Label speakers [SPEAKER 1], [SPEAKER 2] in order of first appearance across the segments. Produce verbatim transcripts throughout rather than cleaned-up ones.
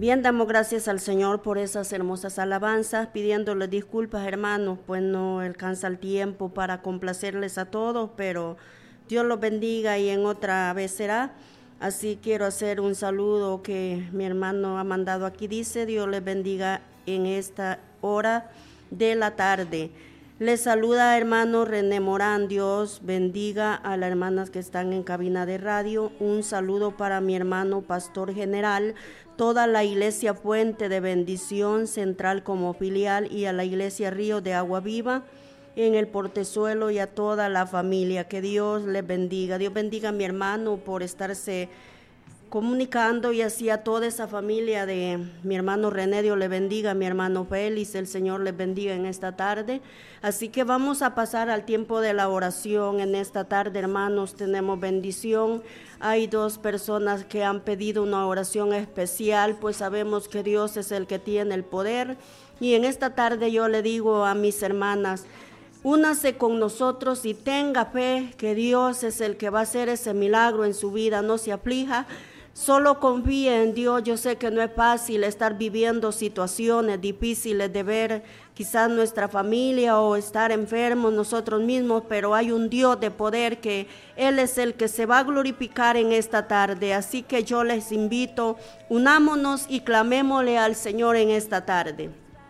[SPEAKER 1] Bien, damos gracias al Señor por esas hermosas alabanzas, pidiéndole disculpas, hermanos, pues no alcanza el tiempo para complacerles a todos, pero Dios los bendiga y en otra vez será. Así quiero hacer un saludo que mi hermano ha mandado aquí, dice: Dios les bendiga en esta hora de la tarde. Les saluda hermano René Morán. Dios bendiga a las hermanas que están en cabina de radio. Un saludo para mi hermano pastor general, toda la iglesia Puente de Bendición Central como filial, y a la iglesia Río de Agua Viva en el Portezuelo, y a toda la familia. Que Dios les bendiga. Dios bendiga a mi hermano por estarse comunicando, y así a toda esa familia de mi hermano René. Dios le bendiga a mi hermano Félix, el Señor les bendiga en esta tarde. Así que vamos a pasar al tiempo de la oración en esta tarde, hermanos. Tenemos bendición. Hay dos personas que han pedido una oración especial, pues sabemos que Dios es el que tiene el poder, y en esta tarde yo le digo a mis hermanas: únase con nosotros y tenga fe que Dios es el que va a hacer ese milagro en su vida. No se aflija, solo confíe en Dios. Yo sé que no es fácil estar viviendo situaciones difíciles de ver quizás nuestra familia o estar enfermos nosotros mismos, pero hay un Dios de poder que Él es el que se va a glorificar en esta tarde. Así que yo les invito, unámonos y clamémosle al Señor en esta tarde.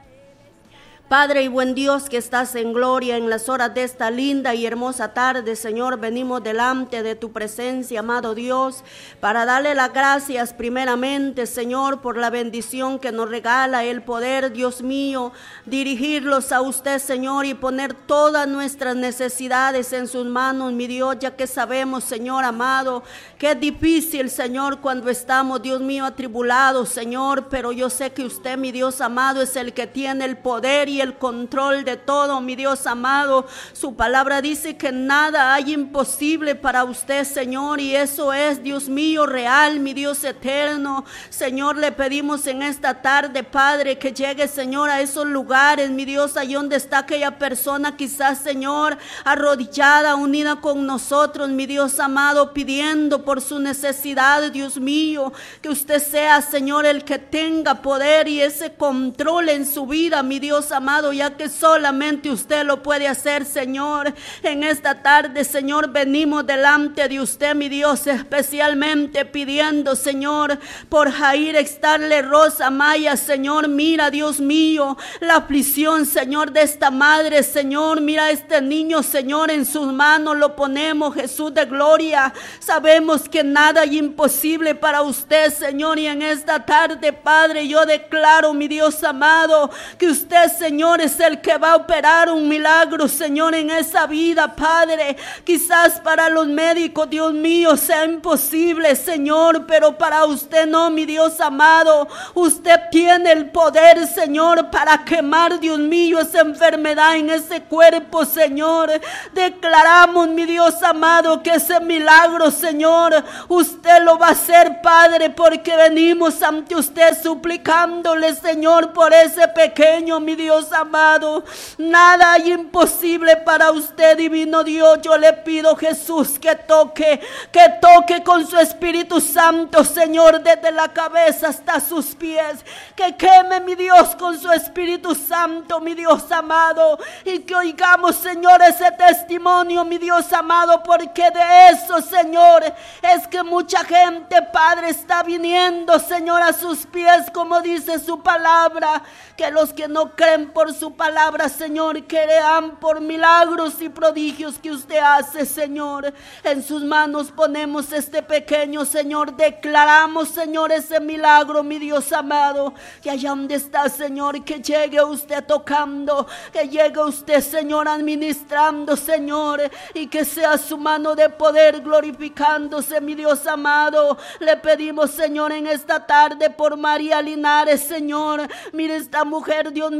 [SPEAKER 1] Padre y buen Dios que estás en gloria, en las horas de esta linda y hermosa tarde, Señor, venimos delante de tu presencia, amado Dios, para darle las gracias primeramente, Señor, por la bendición que nos regala el poder, Dios mío, dirigirlos a usted, Señor, y poner todas nuestras necesidades en sus manos, mi Dios, ya que sabemos, Señor amado, que es difícil, Señor, cuando estamos, Dios mío, atribulados, Señor, pero yo sé que usted, mi Dios amado, es el que tiene el poder y el control de todo, mi Dios amado. Su palabra dice que nada hay imposible para usted, Señor, y eso es, Dios mío, real, mi Dios eterno. Señor, le pedimos en esta tarde, Padre, que llegue, Señor, a esos lugares, mi Dios, ahí donde está aquella persona, quizás, Señor, arrodillada, unida con nosotros, mi Dios amado, pidiendo por su necesidad, Dios mío, que usted sea, Señor, el que tenga poder y ese control en su vida, mi Dios amado, ya que solamente usted lo puede hacer, Señor. En esta tarde, Señor, venimos delante de usted, mi Dios, especialmente pidiendo, Señor, por Jair Extarle Rosa Maya, Señor. Mira, Dios mío, la aflicción, Señor, de esta madre, Señor. Mira este niño, Señor, en sus manos lo ponemos, Jesús de gloria. Sabemos que nada hay imposible para usted, Señor, y en esta tarde, Padre, yo declaro, mi Dios amado, que usted, Señor, es el que va a operar un milagro, Señor, en esa vida, Padre. Quizás para los médicos, Dios mío, sea imposible, Señor, pero para usted no, mi Dios amado. Usted tiene el poder, Señor, para quemar, Dios mío, esa enfermedad en ese cuerpo, Señor. Declaramos, mi Dios amado, que ese milagro, Señor, usted lo va a hacer, Padre, porque venimos ante usted suplicándole, Señor, por ese pequeño, mi Dios amado. Nada hay imposible para usted, divino Dios. Yo le pido, Jesús, que toque, que toque con su Espíritu Santo, Señor, desde la cabeza hasta sus pies, que queme, mi Dios, con su Espíritu Santo, mi Dios amado, y que oigamos, Señor, ese testimonio, mi Dios amado, porque de eso, Señor, es que mucha gente, Padre, está viniendo, Señor, a sus pies, como dice su palabra, que los que no creen por su palabra, Señor, crean por milagros y prodigios que usted hace, Señor. En sus manos ponemos este pequeño, Señor. Declaramos, Señor, ese milagro, mi Dios amado, que allá donde está, Señor, que llegue usted tocando, que llegue usted, Señor, administrando, Señor, y que sea su mano de poder glorificándose, mi Dios amado. Le pedimos, Señor, en esta tarde por María Linares, Señor. Mire esta mujer, Dios mío, que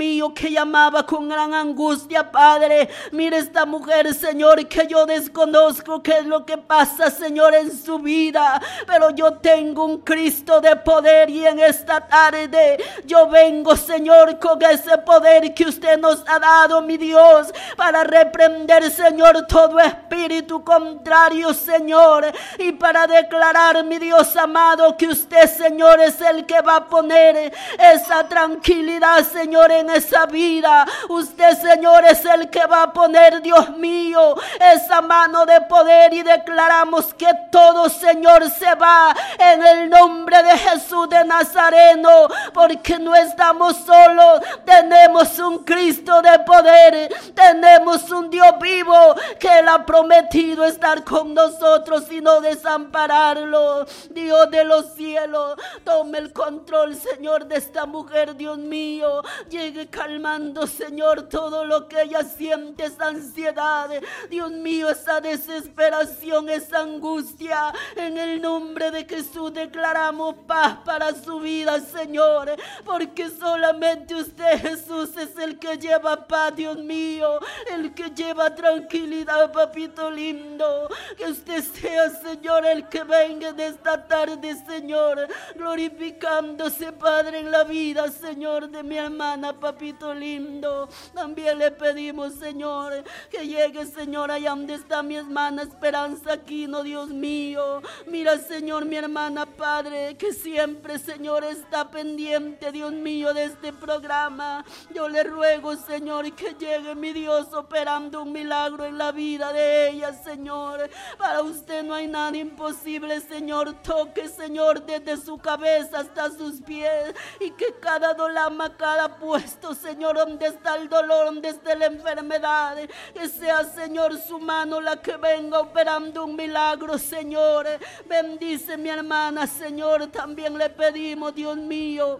[SPEAKER 1] que llamaba con gran angustia, Padre. Mira esta mujer, Señor, que yo desconozco qué es lo que pasa, Señor, en su vida, pero yo tengo un Cristo de poder, y en esta tarde yo vengo, Señor, con ese poder que usted nos ha dado, mi Dios, para reprender, Señor, todo espíritu contrario, Señor, y para declarar, mi Dios amado, que usted, Señor, es el que va a poner esa tranquilidad, Señor, en esa vida. Usted, Señor, es el que va a poner, Dios mío, esa mano de poder, y declaramos que todo, Señor, se va en el nombre de Jesús de Nazareno, porque no estamos solos, tenemos un Cristo de poder, tenemos un Dios vivo que Él ha prometido estar con nosotros y no desampararlo. Dios de los cielos, tome el control, Señor, de esta mujer, Dios mío. Llegue calmando, Señor, todo lo que ella siente, esa ansiedad, Dios mío, esa desesperación, esa angustia. En el nombre de Jesús declaramos paz para su vida, Señor, porque solamente usted, Jesús, es el que lleva paz, Dios mío, el que lleva tranquilidad, papito lindo. Que usted sea, Señor, el que venga de esta tarde, Señor, glorificándose, Padre, en la vida, Señor, de mi hermana, papito lindo. También le pedimos, Señor, que llegue, Señor, allá donde está mi hermana Esperanza Aquino, Dios mío. Mira, Señor, mi hermana, Padre, que siempre, Señor, está pendiente, Dios mío, de este programa. Yo le ruego, Señor, que llegue, mi Dios, operando un milagro en la vida de ella, Señor. Para usted no hay nada imposible, Señor. Toque, Señor, desde su cabeza hasta sus pies, y que cada dolama, cada puesto, Señor, donde está el dolor, donde está la enfermedad, que sea, Señor, su mano la que venga operando un milagro, Señor. Bendice mi hermana, Señor. También le pedimos, Dios mío,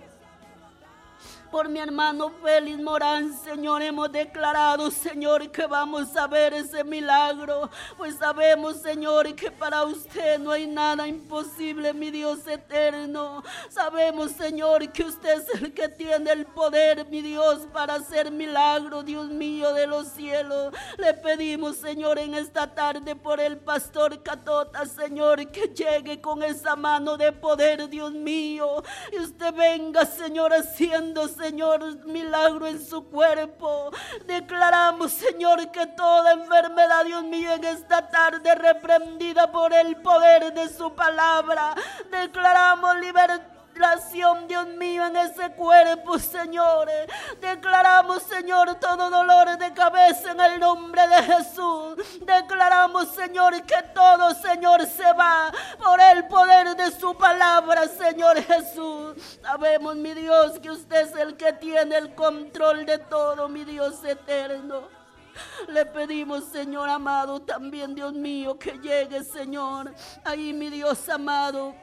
[SPEAKER 1] por mi hermano Félix Morán, Señor, hemos declarado, Señor, que vamos a ver ese milagro, pues sabemos, Señor, que para usted no hay nada imposible, mi Dios eterno. Sabemos, Señor, que usted es el que tiene el poder, mi Dios, para hacer milagros, Dios mío de los cielos. Le pedimos, Señor, en esta tarde por el pastor Catota, Señor, que llegue con esa mano de poder, Dios mío, y usted venga, Señor, haciendo, Señor, milagro en su cuerpo. Declaramos, Señor, que toda enfermedad, Dios mío, en esta tarde reprendida por el poder de su palabra. Declaramos libertad, Dios mío, en ese cuerpo, Señor. Declaramos, Señor, todo dolor de cabeza en el nombre de Jesús. Declaramos, Señor, que todo, Señor, se va por el poder de su palabra, Señor Jesús. Sabemos, mi Dios, que usted es el que tiene el control de todo, mi Dios eterno. Le pedimos, Señor amado, también, Dios mío, que llegue, Señor, ahí, mi Dios amado,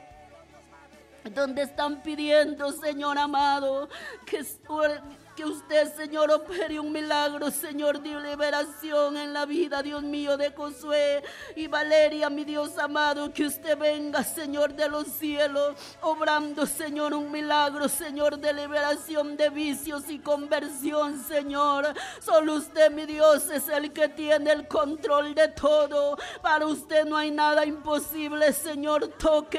[SPEAKER 1] donde están pidiendo, Señor amado, que, que usted, Señor, opere un milagro, Señor, de liberación en la vida, Dios mío, de Josué y Valeria, mi Dios amado. Que usted venga, Señor, de los cielos, obrando, Señor, un milagro, Señor, de liberación de vicios y conversión, Señor. Solo usted, mi Dios, es el que tiene el control de todo. Para usted no hay nada imposible, Señor. Toque